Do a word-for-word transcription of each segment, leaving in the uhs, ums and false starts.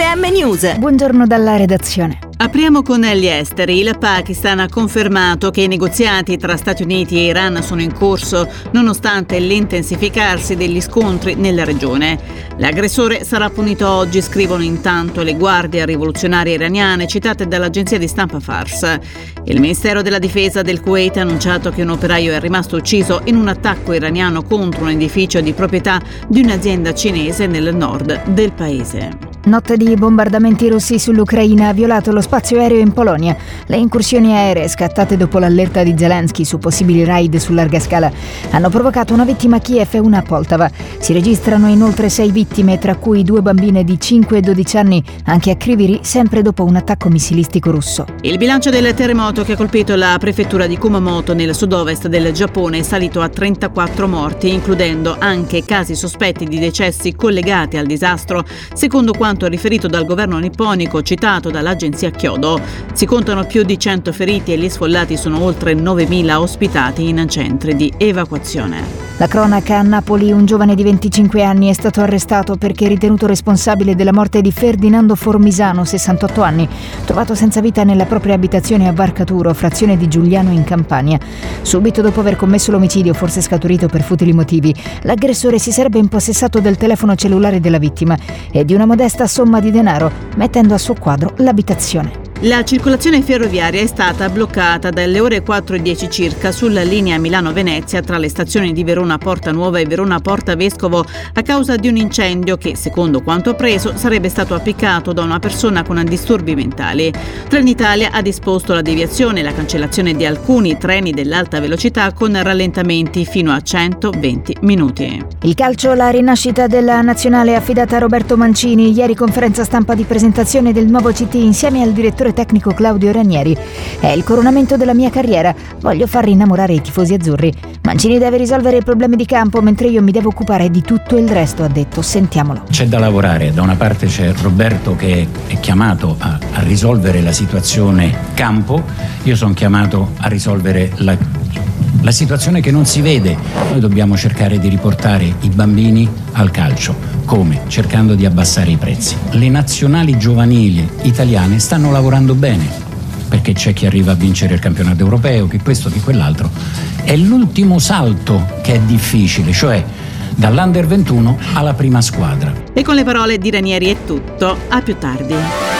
F M News. Buongiorno dalla redazione. Apriamo con gli esteri. Il Pakistan ha confermato che i negoziati tra Stati Uniti e Iran sono in corso, nonostante l'intensificarsi degli scontri nella regione. L'aggressore sarà punito oggi, scrivono intanto le guardie rivoluzionarie iraniane citate dall'agenzia di stampa Fars. Il Ministero della Difesa del Kuwait ha annunciato che un operaio è rimasto ucciso in un attacco iraniano contro un edificio di proprietà di un'azienda cinese nel nord del paese. Notte di bombardamenti russi sull'Ucraina ha violato lo spazio aereo in Polonia. Le incursioni aeree, scattate dopo l'allerta di Zelensky su possibili raid su larga scala, hanno provocato una vittima a Kiev e una a Poltava. Si registrano inoltre sei vittime, tra cui due bambine di cinque e dodici anni, anche a Kryvyi, sempre dopo un attacco missilistico russo. Il bilancio del terremoto che ha colpito la prefettura di Kumamoto nel sud-ovest del Giappone è salito a trentaquattro morti, includendo anche casi sospetti di decessi collegati al disastro, secondo quanto riferito dal governo nipponico citato dall'agenzia Kyodo. Si contano più di cento feriti e gli sfollati sono oltre novemila ospitati in centri di evacuazione. La cronaca: a Napoli un giovane di venticinque anni è stato arrestato perché ritenuto responsabile della morte di Ferdinando Formisano, sessantotto anni, trovato senza vita nella propria abitazione a Varcaturo, frazione di Giuliano in Campania. Subito dopo aver commesso l'omicidio, forse scaturito per futili motivi, l'aggressore si sarebbe impossessato del telefono cellulare della vittima e di una modesta somma di denaro, mettendo a suo quadro l'abitazione. La circolazione ferroviaria è stata bloccata dalle ore quattro e dieci circa sulla linea Milano-Venezia tra le stazioni di Verona Porta Nuova e Verona Porta Vescovo a causa di un incendio che, secondo quanto appreso, sarebbe stato appiccato da una persona con disturbi mentali. Trenitalia ha disposto la deviazione e la cancellazione di alcuni treni dell'alta velocità con rallentamenti fino a centoventi minuti. Il calcio: la rinascita della nazionale affidata a Roberto Mancini. Ieri conferenza stampa di presentazione del nuovo C T insieme al direttore tecnico Claudio Ranieri. È il coronamento della mia carriera, voglio far innamorare i tifosi azzurri. Mancini deve risolvere i problemi di campo mentre io mi devo occupare di tutto il resto, ha detto. Sentiamolo. C'è da lavorare, da una parte c'è Roberto che è chiamato a, a risolvere la situazione campo, io sono chiamato a risolvere la, la situazione che non si vede. Noi dobbiamo cercare di riportare i bambini al calcio. Come? Cercando di abbassare i prezzi. Le nazionali giovanili italiane stanno lavorando bene, perché c'è chi arriva a vincere il campionato europeo, che questo, che quell'altro. È l'ultimo salto che è difficile, cioè dall'Under ventuno alla prima squadra. E con le parole di Ranieri è tutto, a più tardi.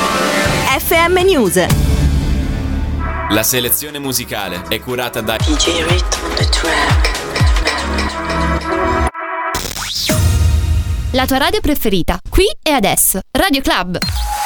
F M News. La selezione musicale è curata da D J Rit on the track. La tua radio preferita, qui e adesso. Radio Club.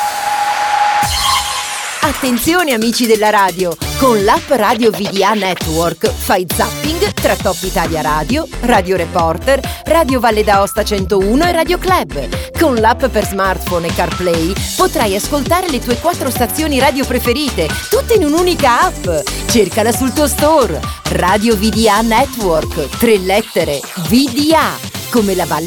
Attenzione amici della radio, con l'app Radio V D A Network fai zapping tra Top Italia Radio, Radio Reporter, Radio Valle d'Aosta centouno e Radio Club. Con l'app per smartphone e CarPlay potrai ascoltare le tue quattro stazioni radio preferite, tutte in un'unica app. Cercala sul tuo store. Radio V D A Network, tre lettere, V D A, come la Valle